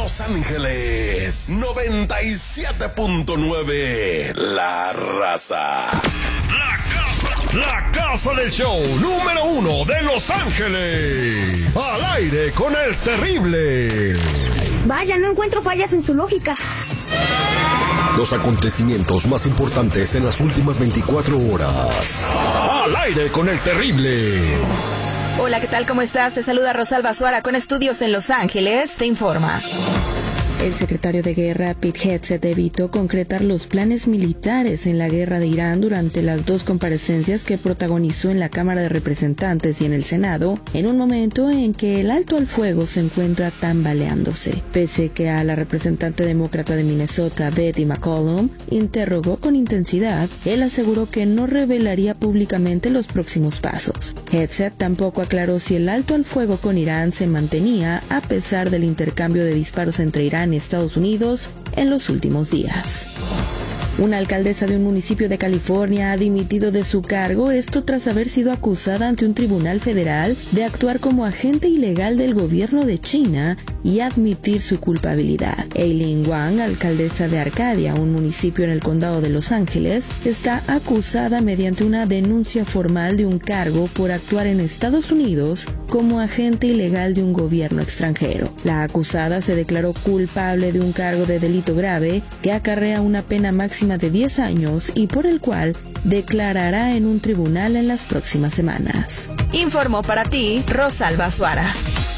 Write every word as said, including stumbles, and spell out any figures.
Los Ángeles, noventa y siete punto nueve, La Raza. La casa, la casa del show número uno de Los Ángeles. Al aire con el terrible. Vaya, no encuentro fallas en su lógica. Los acontecimientos más importantes en las últimas veinticuatro horas. Al aire con el terrible. Hola, ¿qué tal? ¿Cómo estás? Te saluda Rosalba Suara con estudios en Los Ángeles. Te informa. El secretario de Guerra, Pete Hegseth, evitó concretar los planes militares en la guerra de Irán durante las dos comparecencias que protagonizó en la Cámara de Representantes y en el Senado, en un momento en que el alto al fuego se encuentra tambaleándose. Pese que a la representante demócrata de Minnesota, Betty McCollum, interrogó con intensidad, él aseguró que no revelaría públicamente los próximos pasos. Hegseth tampoco aclaró si el alto al fuego con Irán se mantenía a pesar del intercambio de disparos entre Irán y Estados Unidos en los últimos días. Una alcaldesa de un municipio de California ha dimitido de su cargo, esto tras haber sido acusada ante un tribunal federal de actuar como agente ilegal del gobierno de China y admitir su culpabilidad. Eileen Wang, alcaldesa de Arcadia, un municipio en el condado de Los Ángeles, está acusada mediante una denuncia formal de un cargo por actuar en Estados Unidos como agente ilegal de un gobierno extranjero. La acusada se declaró culpable de un cargo de delito grave que acarrea una pena máxima de diez años y por el cual declarará en un tribunal en las próximas semanas. Informó para ti Rosalba Suara.